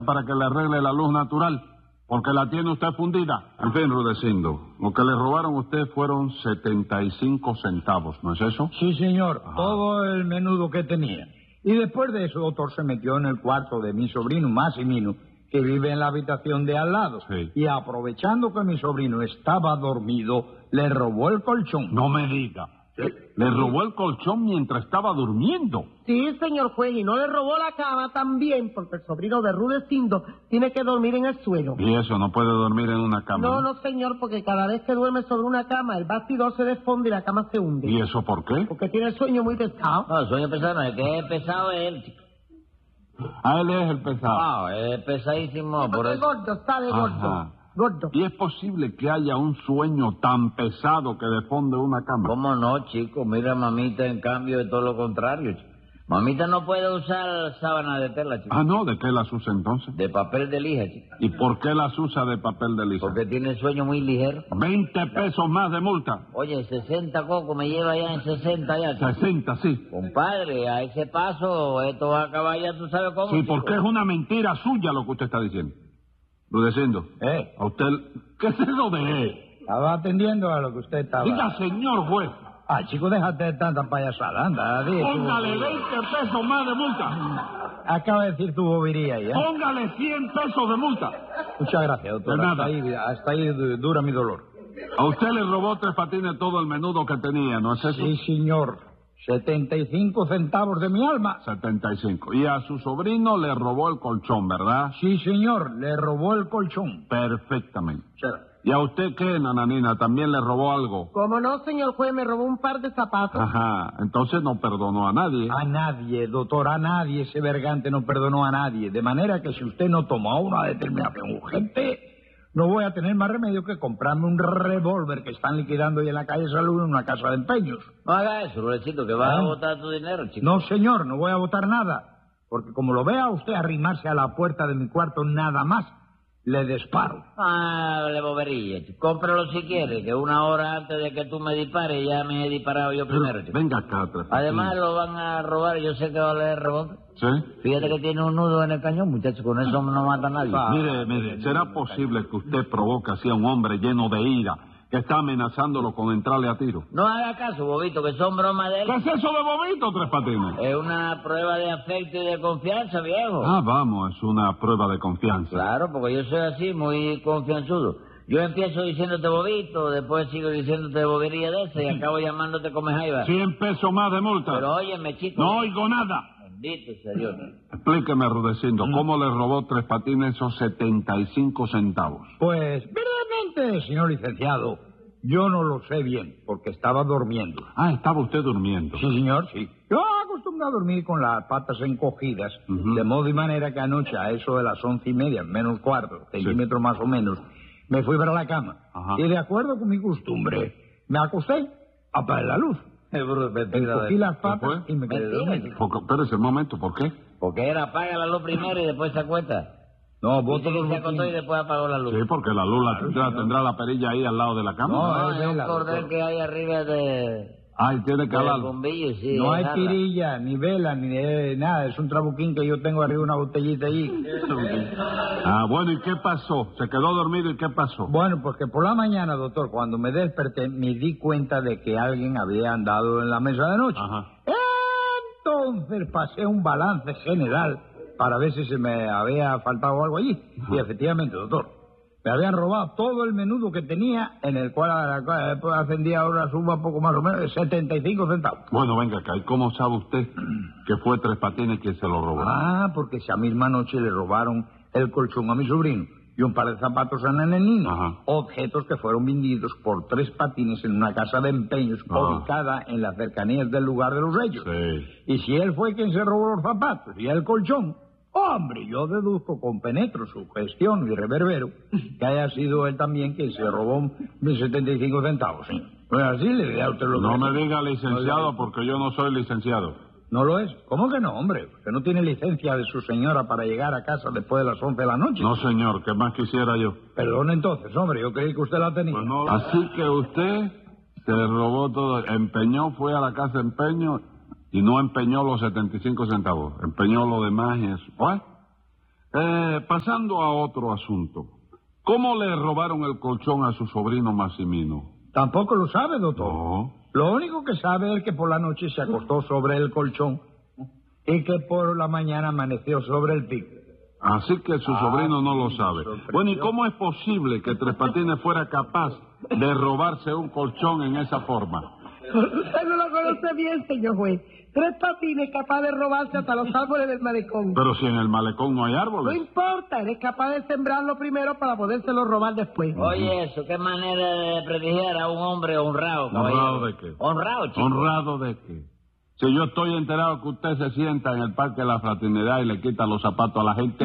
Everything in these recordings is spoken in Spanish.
para que le arregle la luz natural, porque la tiene usted fundida. En fin, Rudecindo, lo que le robaron a usted fueron 75 centavos, ¿no es eso? Sí, señor, todo el menudo que tenía. Y después de eso, doctor, se metió en el cuarto de mi sobrino, Massimino, que vive en la habitación de al lado. Sí. Y aprovechando que mi sobrino estaba dormido, le robó el colchón. No me diga. Sí. Le robó el colchón mientras estaba durmiendo. Sí, señor juez, y no le robó la cama también, porque el sobrino de Rudecindo tiene que dormir en el suelo. Y eso, no puede dormir en una cama. No, señor, porque cada vez que duerme sobre una cama, el bastidor se desfonde y la cama se hunde. ¿Y eso por qué? Porque tiene el sueño muy pesado. No, el sueño pesado no, el que es pesado es él, chico. A él es el pesado. Es pesadísimo, por Porque eso. gordo, sabe gordo. Ajá. Gordo. ¿Y es posible que haya un sueño tan pesado que defonde una cama? ¿Cómo no, chico? Mira, mamita, en cambio, es todo lo contrario, chico. Mamita no puede usar sábana de tela, chico. Ah, no, ¿de qué las usa entonces? De papel de lija, chico. ¿Y por qué las usa de papel de lija? Porque tiene el sueño muy ligero. 20 pesos más de multa. Oye, 60 coco me lleva ya en 60 ya, chico. 60, sí. Compadre, a ese paso, esto va a acabar ya, tú sabes cómo. Sí, chico. porque es una mentira suya lo que usted está diciendo. Rudecindo, a usted... ¿Qué es eso de...? Estaba atendiendo a lo que usted estaba... Diga, señor juez. Ah, chico, déjate de tanta payasada, anda. Póngale 20 pesos más de multa. Acaba de decir tu bobería ahí, ¿eh? Póngale 100 pesos de multa. Muchas gracias, doctor. De nada. Hasta ahí dura mi dolor. A usted le robó Tres Patines todo el menudo que tenía, ¿no es eso? Sí, señor. 75 centavos de mi alma. 75. Y a su sobrino le robó el colchón, ¿verdad? Sí, señor, le robó el colchón. Perfectamente. Sí. ¿Y a usted qué, nananina? ¿También le robó algo? Como no, señor juez, me robó un par de zapatos. Ajá. Entonces no perdonó a nadie. A nadie, doctor, a nadie. Ese vergante no perdonó a nadie. De manera que si usted no toma una determinación urgente, no voy a tener más remedio que comprarme un revólver que están liquidando ahí en la calle Salud en una casa de empeños. No haga eso, Rudecito, que vas a botar tu dinero, chico. No, señor, no voy a votar nada. Porque como lo vea usted arrimarse a la puerta de mi cuarto nada más, le disparo. Ah, le bobería, chico. Cómpralo si quiere, que una hora antes de que tú me dispares ya me he disparado yo primero, chico. Venga acá, Tres Patines. Además lo van a robar, yo sé que va a leer rebote. ¿Sí? Fíjate que tiene un nudo en el cañón, muchacho, con eso no mata a nadie. Mire, ¿será posible que usted provoque así a un hombre lleno de ira que está amenazándolo con entrarle a tiro? No haga caso, Bobito, que son bromas de él. ¿Qué es eso de bobito, Tres Patines? Es una prueba de afecto y de confianza, viejo. Ah, vamos, es una prueba de confianza. Claro, porque yo soy así, muy confianzudo. Yo empiezo diciéndote Bobito, después sigo diciéndote bobería de esa y acabo llamándote come jaiba. 100 pesos más de multa. Pero óyeme, chico. No oigo nada. Bendito sea Dios. Explíqueme, Rudecindo, ¿cómo le robó Tres Patines esos 75 centavos? Pues, verdaderamente, señor licenciado, yo no lo sé bien, porque estaba durmiendo. Ah, estaba usted durmiendo. Sí, señor, sí. Yo acostumbro a dormir con las patas encogidas, Ujú. de modo y manera que anoche, a eso de las 11:30, menos cuarto, centímetros más o menos, me fui para la cama. Ajá. Y de acuerdo con mi costumbre, me acosté, apagué la luz, encogí las patas y me quedé dormido. Espérese un momento, ¿por qué? Porque era apaga la luz primero y después se acuesta. No, Vos voto los se acostó y botines. después apagó la luz. Sí, porque la luz tendrá la perilla ahí al lado de la cama. No, No, es es un vela, cordel doctor. que hay arriba de... Ay, tiene que del hablar. bombillo, sí. No hay es tirilla, ni vela, ni nada. Es un trabuquín que yo tengo arriba, una botellita allí. Ah, bueno, ¿y qué pasó? ¿Se quedó dormido y qué pasó? Bueno, pues que por la mañana, doctor, cuando me desperté, me di cuenta de que alguien había andado en la mesa de noche. Ajá. Entonces pasé un balance general para ver si se me había faltado algo allí. Y efectivamente, doctor, me habían robado todo el menudo que tenía, en el cual ascendía ahora suma poco más o menos de 75 centavos. Bueno, venga acá, ¿y cómo sabe usted que fue Tres Patines quien se lo robó? Ah, porque esa misma noche le robaron el colchón a mi sobrino y un par de zapatos a Nene Nino. Ajá. Objetos que fueron vendidos por Tres Patines en una casa de empeños ubicada en las cercanías del lugar de los hechos. Sí. Y si él fue quien se robó los zapatos y el colchón, hombre, yo deduzco, compenetro su gestión y reverbero, que haya sido él también quien se robó mis 75 centavos. ¿Sí? Pues así le diré a usted lo No que... me diga licenciado porque yo no soy licenciado. ¿No lo es? ¿Cómo que no, hombre? Usted no tiene licencia de su señora para llegar a casa después de las 11 de la noche. No, señor, ¿qué más quisiera yo? Perdón entonces, hombre, yo creí que usted la tenía. Pues no. Así que usted se robó todo, empeñó, fue a la casa de empeño y no empeñó los 75 centavos, empeñó lo demás y eso. ¿What? Pasando a otro asunto. ¿Cómo le robaron el colchón a su sobrino Massimino? Tampoco lo sabe, doctor. No. Lo único que sabe es que por la noche se acostó sobre el colchón y que por la mañana amaneció sobre el pico. Así que su sobrino no lo sabe. sorprendió. Bueno, ¿y cómo es posible que Tres Patines fuera capaz de robarse un colchón en esa forma? Usted no lo conoce bien, señor juez. Tres Patines capaz de robarse hasta los árboles del malecón. Pero si en el malecón no hay No árboles. importa, eres capaz de sembrarlo primero para podérselo robar después. Oye, eso, qué manera de prestigiar a un hombre honrado, caballero. ¿Honrado de qué? Honrado, chico. ¿Honrado de qué? Si yo estoy enterado que usted se sienta en el Parque de la Fraternidad y le quita los zapatos a la gente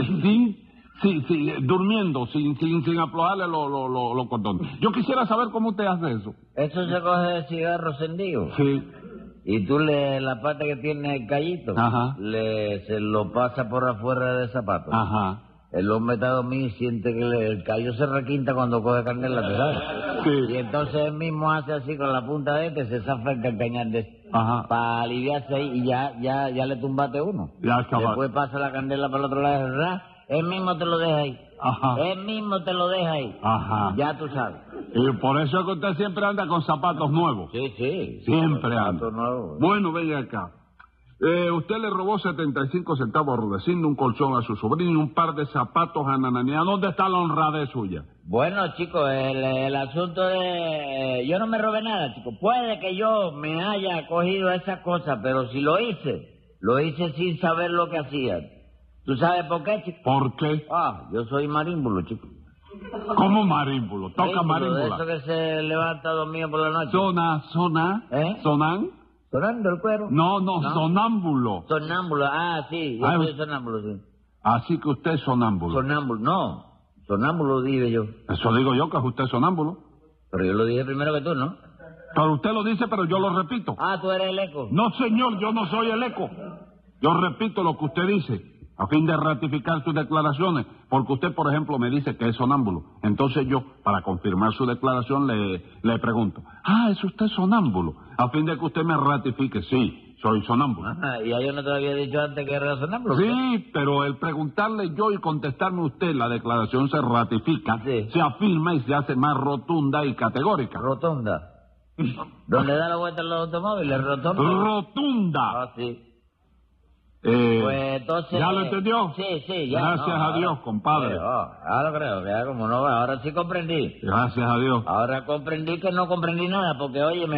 durmiendo, sin aflojarle los cordones. Yo quisiera saber cómo usted hace eso. Eso se coge de cigarro encendido. Sí. Y tú la parte que tiene el callito, Ajá. se lo pasa por afuera del zapato. Ajá. El hombre está dormido y siente que el callo se requinta cuando coge candela, ¿te sabes? Sí. Y entonces él mismo hace así con la punta de se zafa el cañar de Ajá. para aliviarse ahí y ya le tumbaste uno. Ya, chaval. Después pasa la candela para el otro lado, ¿verdad? Él mismo te lo deja ahí. Ajá. Él mismo te lo deja ahí. Ajá. Ya tú sabes. Y por eso es que usted siempre anda con zapatos nuevos. Sí. Siempre anda. Zapato nuevo. Bueno, venga acá. Usted le robó 75 centavos a Rudecindo, un colchón a su sobrino y un par de zapatos a Nananía. ¿Dónde está la honradez suya? Bueno, chicos, el asunto de... yo no me robé nada, chicos. Puede que yo me haya cogido esas cosas, pero si lo hice sin saber lo que hacía. ¿Tú sabes por qué, chico? ¿Por qué? Yo soy marímbulo, chico. ¿Cómo marímbulo? Toca De eso marímbula. que se levanta dormido por la noche. Zona. ¿Eh? ¿Sonan? ¿Sonando el cuero? No, sonámbulo. Sonámbulo, sí, yo soy sonámbulo, sí. Así que usted es sonámbulo. Sonámbulo, no. Sonámbulo dije yo. Eso digo yo, que es usted sonámbulo. Pero yo lo dije primero que tú, ¿no? Pero usted lo dice, pero yo lo repito. Tú eres el eco. No, señor, yo no soy el eco. Yo repito lo que usted dice, a fin de ratificar sus declaraciones, porque usted, por ejemplo, me dice que es sonámbulo. Entonces yo, para confirmar su declaración, le pregunto, ¿es usted sonámbulo? A fin de que usted me ratifique, sí, soy sonámbulo. Y yo no te había dicho antes que era sonámbulo. Sí, pero el preguntarle yo y contestarme usted, la declaración se ratifica, Sí. se afirma y se hace más rotunda y categórica. Rotonda. ¿Dónde da la vuelta en los automóviles? Rotonda. Rotunda. Sí. Pues entonces... ¿ya lo entendió? Sí, ya. Gracias a Dios, compadre. Ahora creo, que ya como no va. Ahora sí comprendí. Gracias a Dios. Ahora comprendí que no comprendí nada, porque oye,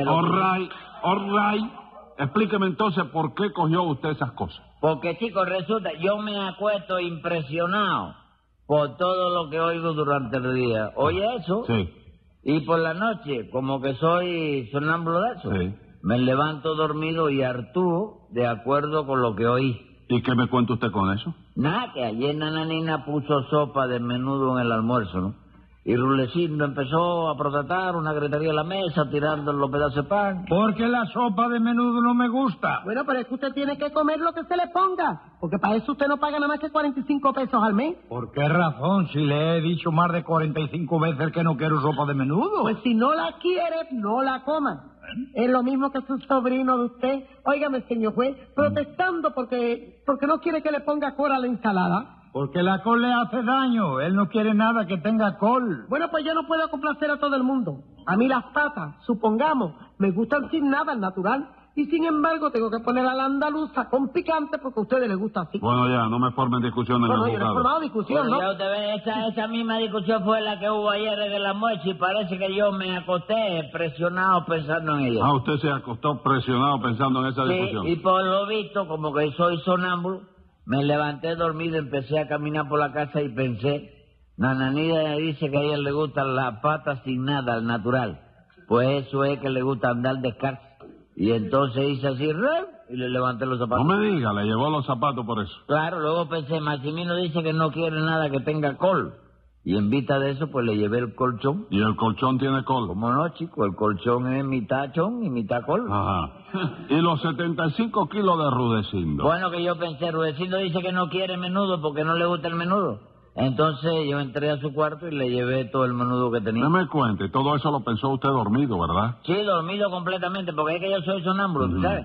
All right. Explíqueme entonces por qué cogió usted esas cosas. Porque, chicos, resulta, yo me acuesto impresionado por todo lo que oigo durante el día. Oye eso, Sí. y por la noche, como que soy sonámbulo de eso, Sí. me levanto dormido y actúo de acuerdo con lo que oí. ¿Y qué me cuenta usted con eso? Nada, que ayer Nananina puso sopa de menudo en el almuerzo, ¿no? Y Rulecindo empezó a protestar una gritería en la mesa, tirando los pedazos de pan. Porque la sopa de menudo no me gusta. Bueno, pero es que usted tiene que comer lo que se le ponga, porque para eso usted no paga nada más que 45 pesos al mes. ¿Por qué razón? Si le he dicho más de 45 veces que no quiero sopa de menudo. Pues si no la quiere, no la coma. Es lo mismo que su sobrino de usted, óigame, señor juez, protestando porque no quiere que le ponga col a la ensalada. Porque la col le hace daño. Él no quiere nada que tenga col. Bueno, pues yo no puedo complacer a todo el mundo. A mí las patas, supongamos, me gustan sin nada, al natural. Y sin embargo tengo que poner a la andaluza con picante porque a ustedes les gusta así. Bueno, ya, no me formen discusión en Bueno, el yo no he juzgado. formado discusión, Bueno, ¿no? ya usted ve, esa misma discusión fue la que hubo ayer en el almuerzo y parece que yo me acosté presionado pensando en ella. Usted se acostó presionado pensando en esa discusión. Sí, y por lo visto, como que soy sonámbulo, me levanté dormido, empecé a caminar por la casa y pensé, Nananina dice que a ella le gustan las patas sin nada, al natural. Pues eso es que le gusta andar descalzo. Y entonces hice así, y le levanté los zapatos. No me diga, le llevó los zapatos por eso. Claro, luego pensé, Maximino dice que no quiere nada que tenga col. Y en vista de eso, pues le llevé el colchón. Y el colchón tiene col. ¿Cómo no, chico? El colchón es mitad chón y mitad col. Ajá. Y los 75 kilos de Rudecindo. Bueno, que yo pensé, Rudecindo dice que no quiere menudo porque no le gusta el menudo. Entonces yo entré a su cuarto y le llevé todo el menudo que tenía. No me cuente, todo eso lo pensó usted dormido, ¿verdad? Sí, dormido completamente, porque es que yo soy sonámbulo, ¿tú sabes?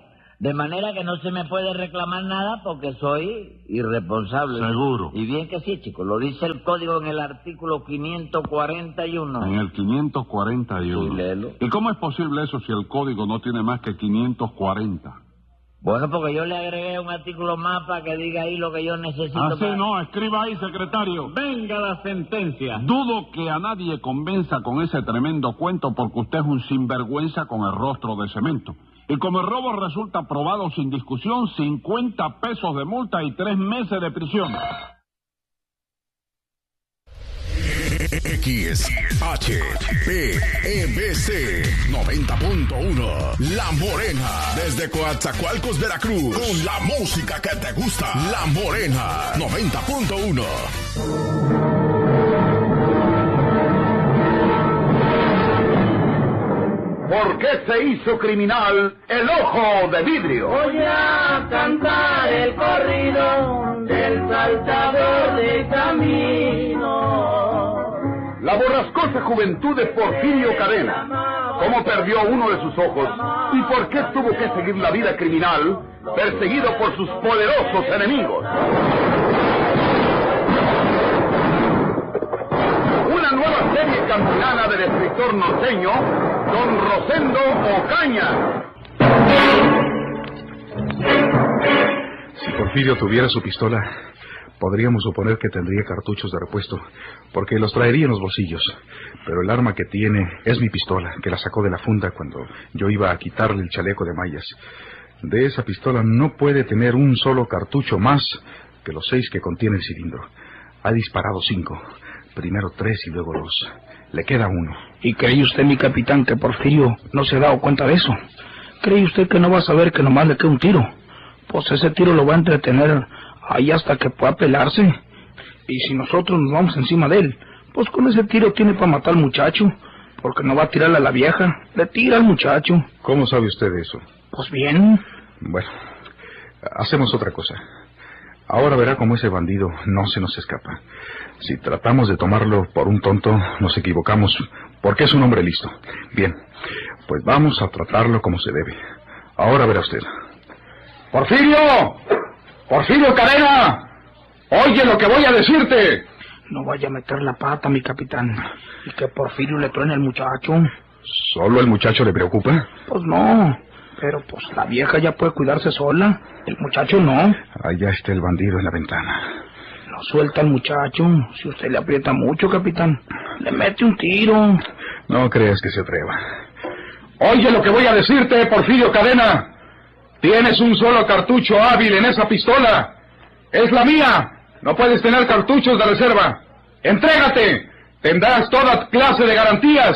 De manera que no se me puede reclamar nada porque soy irresponsable. Seguro. Y bien que sí, chico. Lo dice el código en el artículo 541. En el 541. Sí, léelo. ¿Y cómo es posible eso si el código no tiene más que 540? Bueno, porque yo le agregué un artículo más para que diga ahí lo que yo necesito. Así no, escriba ahí, secretario. Venga la sentencia. Dudo que a nadie convenza con ese tremendo cuento porque usted es un sinvergüenza con el rostro de cemento. Y como el robo resulta probado sin discusión, 50 pesos de multa y 3 meses de prisión. XHPEBC 90.1 La Morena, desde Coatzacoalcos, Veracruz, con la música que te gusta. La Morena 90.1. ¿Por qué se hizo criminal el ojo de vidrio? Voy a cantar el corrido del saltador de camino. La borrascosa juventud de Porfirio Cadena. ¿Cómo perdió uno de sus ojos? ¿Y por qué tuvo que seguir la vida criminal, perseguido por sus poderosos enemigos? Una nueva serie campilana del escritor norteño, don Rosendo Ocaña. Si Porfirio tuviera su pistola, podríamos suponer que tendría cartuchos de repuesto, porque los traería en los bolsillos. Pero el arma que tiene es mi pistola, que la sacó de la funda cuando yo iba a quitarle el chaleco de mallas. De esa pistola no puede tener un solo cartucho más que los 6 que contiene el cilindro. Ha disparado 5. Primero 3 y luego 2. Le queda 1. ¿Y cree usted, mi capitán, que Porfirio no se ha dado cuenta de eso? ¿Cree usted que no va a saber que nomás le queda un tiro? Pues ese tiro lo va a entretener ahí hasta que pueda pelarse. Y si nosotros nos vamos encima de él, pues con ese tiro tiene para matar al muchacho, porque no va a tirarle a la vieja, le tira al muchacho. ¿Cómo sabe usted de eso? Pues bien. Bueno, hacemos otra cosa. Ahora verá cómo ese bandido no se nos escapa. Si tratamos de tomarlo por un tonto, nos equivocamos, porque es un hombre listo. Bien, pues vamos a tratarlo como se debe. Ahora verá usted. ¡Porfirio! ¡Porfirio Cadena! ¡Oye lo que voy a decirte! No vaya a meter la pata, mi capitán, y que Porfirio le truene al muchacho. ¿Solo el muchacho le preocupa? Pues no, pero pues la vieja ya puede cuidarse sola, el muchacho no. Allá está el bandido en la ventana. No suelta al muchacho, si usted le aprieta mucho, capitán, le mete un tiro. No creas que se atreva. Oye lo que voy a decirte, Porfirio Cadena. Tienes un solo cartucho hábil en esa pistola. Es la mía. No puedes tener cartuchos de reserva. ¡Entrégate! Tendrás toda clase de garantías.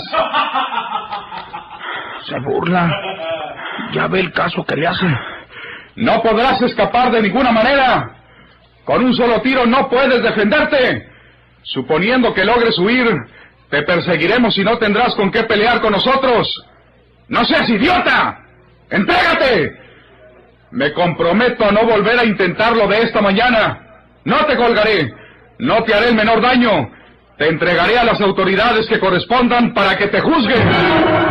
Se burla. Ya ve el caso que le hacen. No podrás escapar de ninguna manera. Con un solo tiro no puedes defenderte. Suponiendo que logres huir, te perseguiremos y no tendrás con qué pelear con nosotros. ¡No seas idiota! ¡Entrégate! Me comprometo a no volver a intentarlo de esta mañana. No te colgaré, no te haré el menor daño. Te entregaré a las autoridades que correspondan para que te juzguen.